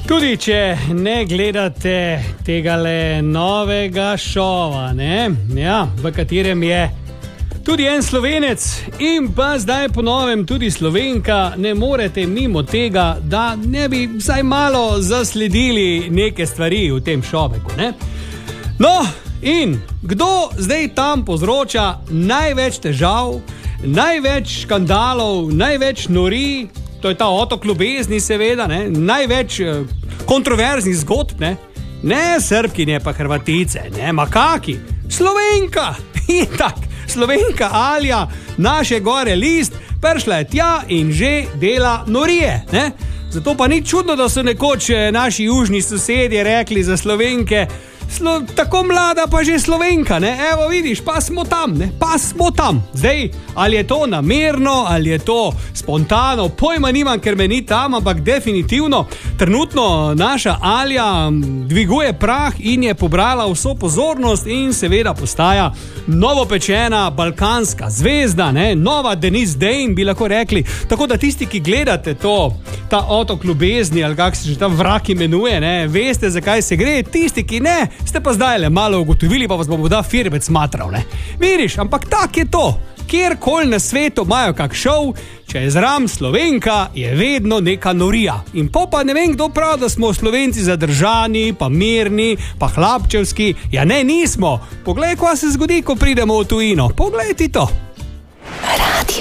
Tudi če ne gledate tegale novega šova, ne? Ja, v katerem je tudi en Slovenec in pa zdaj po novem tudi Slovenka, ne morete mimo tega, da ne bi vsaj malo zasledili neke stvari v tem šoveku, ne? No, in kdo zdaj tam povzroča največ težav, največ škandalov, največ nori? To je ta otok ljubezni, seveda, ne? Največ kontroverznih zgodb, ne? Ne Srbkinje pa Hrvatice, ne makaki, Slovenka, itak, Slovenka Alja, naše gore list, prišla je tja in že dela norije, ne? Zato pa ni čudno, da so nekoč naši južni sosedje rekli za Slovenke, tako mlada pa že Slovenka, ne? Evo vidiš, pa smo tam, ne? Pa smo tam. Zdaj, ali je to namerno, ali je to spontano, pojma nimam, ker me ni tam, ampak definitivno trenutno naša Alja dviguje prah in je pobrala vso pozornost in seveda postaja novopečena balkanska zvezda, ne? Nova Denise Dane bi lahko rekli. Tako da tisti, ki gledate ta otok ljubezni, ali kako se že tam vrak imenuje, ne? Veste, zakaj se gre, tisti, ki ne, ste pa zdaj le malo ugotovili, pa vas bo da firbec matral, ne? Vidiš, ampak tak je to. Kjerkoli na svetu imajo kak šov, če je zram Slovenka, je vedno neka norija. In pa ne vem, kdo prav, da smo Slovenci zadržani, pa mirni, pa hlapčevski. Ja ne, nismo. Poglej, kaj se zgodi, ko pridemo v tujino. Poglej ti to.